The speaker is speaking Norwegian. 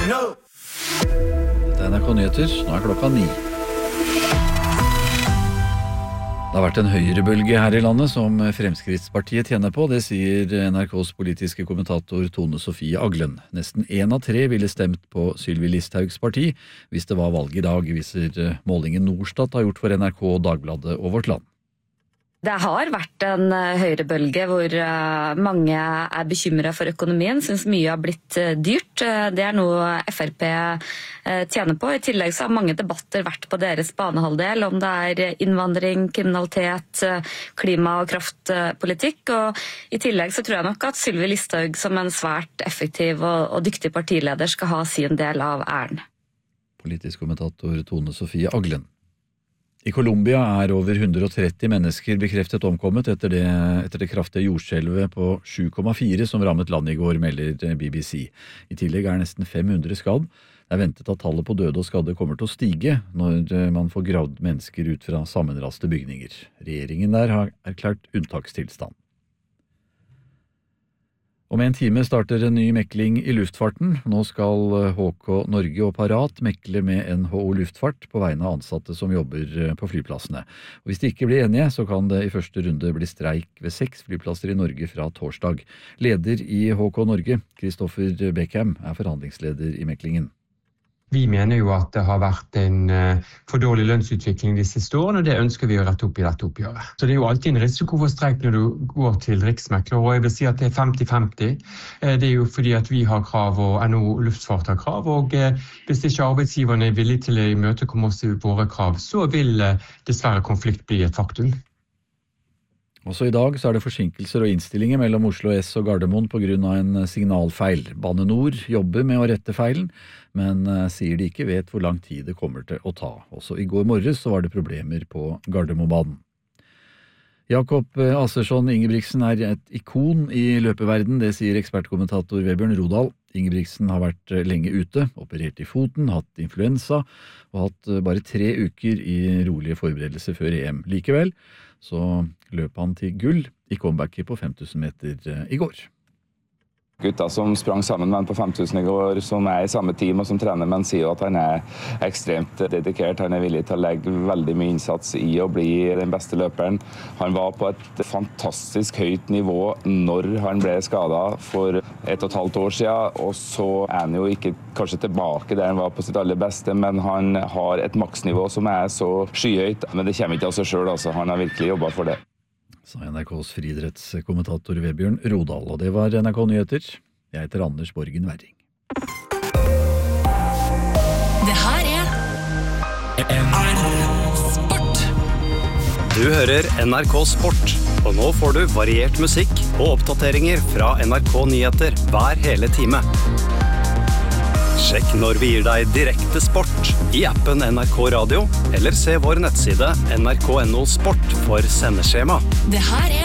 Det NRK Nyheter, nå klokka 9. Det har vært en høyrebølge her i landet som Fremskrittspartiet tjener på, det sier NRKs politiske kommentator Tone Sofie Aglen. Nesten 1 av 3 ville stemt på Sylvi Listhaugs parti hvis det var valg i dag, viser målingen Norstat har gjort for NRK, Dagbladet og Vårt Land. Det har vært en høyrebølge hvor mange er bekymret for økonomien, synes mye har blitt dyrt. Det er noe FrP tjener på. I tillegg så har mange debatter vært på deres banehalvdel, om det er innvandring, kriminalitet, klima- og kraftpolitikk. Og i tillegg så tror jeg nok at Sylvi Listhaug som en svært effektiv og dyktig partileder skal ha sin del av æren. Politisk kommentator Tone Sofie Aglen. I Colombia er over 130 mennesker bekreftet omkommet etter det kraftige jordskjelvet på 7,4 som rammet landet i går, melder BBC. I tillegg er nesten 500 skadd. Det er ventet at tallet på døde og skadde kommer til å stige når man får gravd mennesker ut fra sammenraste bygninger. Regjeringen der har erklært unntakstilstand. Om en time starter en ny mekling i luftfarten. Nå skal HK Norge og Parat mekle med NHO Luftfart på vegne av ansatte som jobber på flyplassene. Og hvis de ikke blir enige, så kan det i første runde bli streik ved 6 flyplasser i Norge fra torsdag. Leder i HK Norge, Kristoffer Beckham, er forhandlingsleder i meklingen. Vi mener jo at det har vært en for dårlig lønnsutvikling de siste årene, og det ønsker vi å rette opp i dette oppgjøret. Så det er jo alltid en risiko for streik når du går til riksmekler, og jeg vil si at det er 50-50. Det er jo fordi at vi har krav, og NHO Luftfart har krav, og hvis ikke arbeidsgiverne er villige til å imøtekomme oss i våre krav, så vil dessverre konflikt bli et faktum. Også i dag så er det forsinkelser og innstillinger mellom Oslo S og Gardermoen på grunn av en signalfeil. Bane Nor jobber med å rette feilen, men sier de ikke vet hvor lang tid det kommer til å ta. Også i går morges så var det problemer på Gardermobanen. Jakob Assersson Ingebrigtsen er et ikon i løpeverden, det sier ekspertkommentator Vebjørn Rodal. Ingebrigtsen har vært lenge ute, operert i foten, hatt influensa og hatt bare 3 uker i rolige forberedelser før EM. Likevel så løp han til gull i comebacket på 5000 meter i går. Gutta som sprang sammen med han på 5000 i går, som er i samme team og som trener, men sier at han er ekstremt dedikert. Han er villig til å legge veldig mye innsats i å bli den beste løperen. Han var på et fantastisk høyt nivå når han ble skadet for 1,5 år siden, og så er han jo ikke kanskje tilbake der han var på sitt aller beste, men han har et maksnivå som er så skyhøyt, men det kommer ikke av seg selv, altså. Han har virkelig jobbet for det. Sa NRKs friidrettskommentator Vebjørn Rodal, og det var NRK Nyheter. Jeg heter Anders Borgen Werring. Det her er NRK Sport. Du hører NRK Sport, og nå får du variert musikk og oppdateringer fra NRK Nyheter hver hele time. Sjekk når vi gir deg direkte sport i appen NRK Radio, eller se vår nettside nrk.no sport for sendeskjema. Det her er